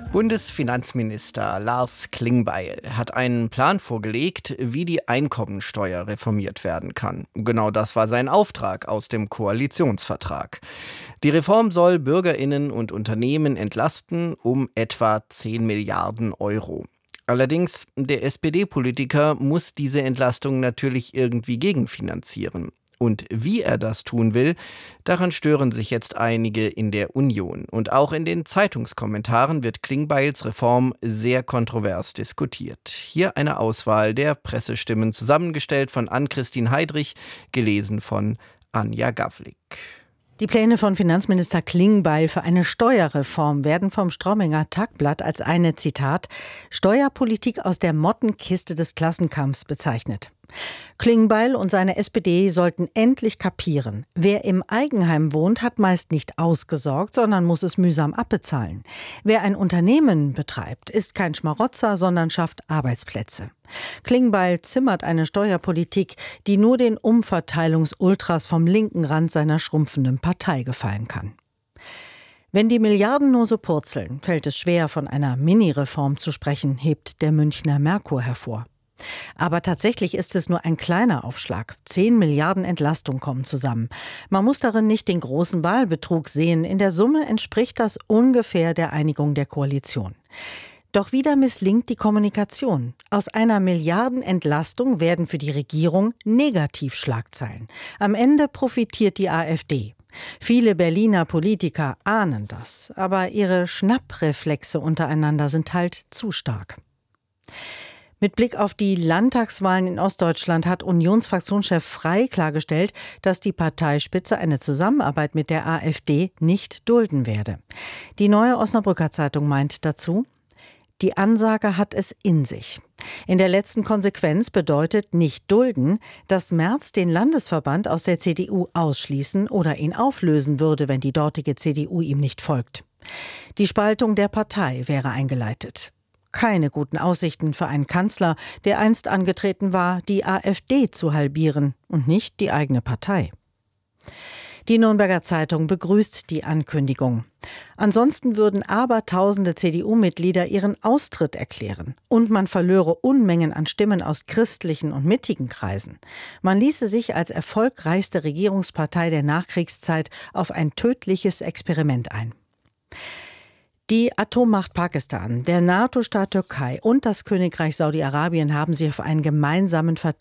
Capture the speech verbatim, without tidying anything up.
Bundesfinanzminister Lars Klingbeil hat einen Plan vorgelegt, wie die Einkommensteuer reformiert werden kann. Genau das war sein Auftrag aus dem Koalitionsvertrag. Die Reform soll BürgerInnen und Unternehmen entlasten um etwa zehn Milliarden Euro. Allerdings, der S P D-Politiker muss diese Entlastung natürlich irgendwie gegenfinanzieren. Und wie er das tun will, daran stören sich jetzt einige in der Union. Und auch in den Zeitungskommentaren wird Klingbeils Reform sehr kontrovers diskutiert. Hier eine Auswahl der Pressestimmen, zusammengestellt von Ann-Christine Heidrich, gelesen von Anja Gawlik. Die Pläne von Finanzminister Klingbeil für eine Steuerreform werden vom Straubinger Tagblatt als eine, Zitat, Steuerpolitik aus der Mottenkiste des Klassenkampfs bezeichnet. Klingbeil und seine S P D sollten endlich kapieren: Wer im Eigenheim wohnt, hat meist nicht ausgesorgt, sondern muss es mühsam abbezahlen. Wer ein Unternehmen betreibt, ist kein Schmarotzer, sondern schafft Arbeitsplätze. Klingbeil zimmert eine Steuerpolitik, die nur den Umverteilungsultras vom linken Rand seiner schrumpfenden Partei gefallen kann. Wenn die Milliarden nur so purzeln, fällt es schwer, von einer Mini-Reform zu sprechen, hebt der Münchner Merkur hervor. Aber tatsächlich ist es nur ein kleiner Aufschlag. Zehn Milliarden Entlastung kommen zusammen. Man muss darin nicht den großen Wahlbetrug sehen. In der Summe entspricht das ungefähr der Einigung der Koalition. Doch wieder misslingt die Kommunikation. Aus einer Milliardenentlastung werden für die Regierung Negativschlagzeilen. Am Ende profitiert die AfD. Viele Berliner Politiker ahnen das, aber ihre Schnappreflexe untereinander sind halt zu stark. Mit Blick auf die Landtagswahlen in Ostdeutschland hat Unionsfraktionschef Frey klargestellt, dass die Parteispitze eine Zusammenarbeit mit der AfD nicht dulden werde. Die Neue Osnabrücker Zeitung meint dazu: Die Ansage hat es in sich. In der letzten Konsequenz bedeutet nicht dulden, dass Merz den Landesverband aus der C D U ausschließen oder ihn auflösen würde, wenn die dortige C D U ihm nicht folgt. Die Spaltung der Partei wäre eingeleitet. Keine guten Aussichten für einen Kanzler, der einst angetreten war, die AfD zu halbieren und nicht die eigene Partei. Die Nürnberger Zeitung begrüßt die Ankündigung. Ansonsten würden abertausende C D U-Mitglieder ihren Austritt erklären. Und man verlöre Unmengen an Stimmen aus christlichen und mittigen Kreisen. Man ließe sich als erfolgreichste Regierungspartei der Nachkriegszeit auf ein tödliches Experiment ein. Die Atommacht Pakistan, der NATO-Staat Türkei und das Königreich Saudi-Arabien haben sich auf einen gemeinsamen Vertrag